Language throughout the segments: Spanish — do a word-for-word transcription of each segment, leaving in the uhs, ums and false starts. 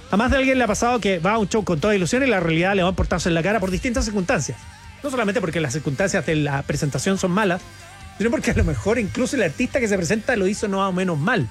A más de alguien le ha pasado que va a un show con toda ilusión y la realidad le va a portarse en la cara por distintas circunstancias. No solamente porque las circunstancias de la presentación son malas, sino porque a lo mejor incluso el artista que se presenta lo hizo no más o menos mal.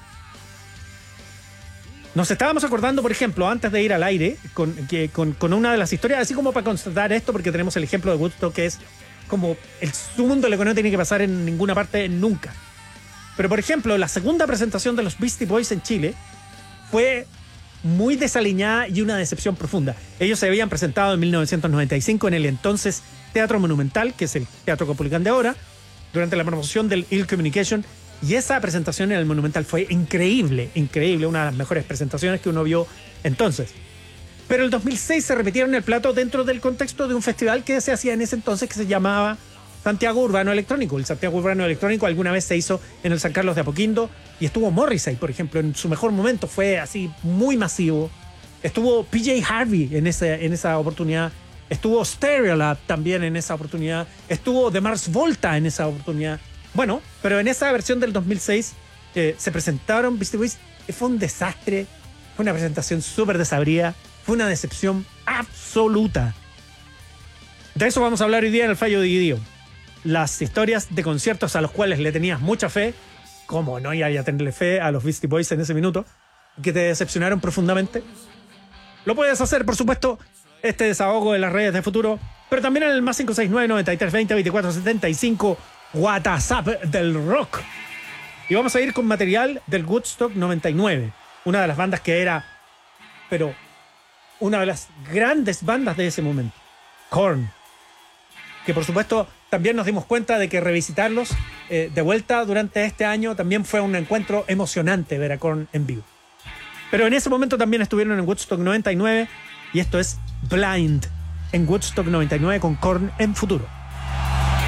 Nos estábamos acordando, por ejemplo, antes de ir al aire, con, que, con, con una de las historias, así como para constatar esto, porque tenemos el ejemplo de Woodstock, que es como el mundo lo que no tiene que pasar en ninguna parte nunca. Pero, por ejemplo, la segunda presentación de los Beastie Boys en Chile fue muy desaliñada y una decepción profunda. Ellos se habían presentado en mil novecientos noventa y cinco en el entonces Teatro Monumental, que es el Teatro Caupolicán de ahora, durante la promoción del Ill Communication, y esa presentación en el Monumental fue increíble, increíble, una de las mejores presentaciones que uno vio entonces. Pero el dos mil seis se repitieron el plato dentro del contexto de un festival que se hacía en ese entonces que se llamaba Santiago Urbano Electrónico. El Santiago Urbano Electrónico alguna vez se hizo en el San Carlos de Apoquindo y estuvo Morrissey, por ejemplo, en su mejor momento, fue así muy masivo. Estuvo P J Harvey en, ese, en esa oportunidad. Estuvo Stereolab también en esa oportunidad. Estuvo The Mars Volta en esa oportunidad. Bueno, pero en esa versión del dos mil seis eh, se presentaron Beastie Boys y fue un desastre. Fue una presentación súper desabrida. Fue una decepción absoluta. De eso vamos a hablar hoy día en el Fallo Dividido. Las historias de conciertos a los cuales le tenías mucha fe, como no iba a tenerle fe a los Beastie Boys en ese minuto, que te decepcionaron profundamente. Lo puedes hacer, por supuesto, este desahogo de las redes de futuro, pero también en el más cinco seis nueve, noventa y tres veinte, veinticuatro setenta y cinco WhatsApp del rock. Y vamos a ir con material del Woodstock noventa y nueve, una de las bandas que era, pero una de las grandes bandas de ese momento, Korn, que por supuesto también nos dimos cuenta de que revisitarlos eh, de vuelta durante este año también fue un encuentro emocionante ver a Korn en vivo. Pero en ese momento también estuvieron en Woodstock noventa y nueve y esto es Blind en Woodstock noventa y nueve con Korn en futuro.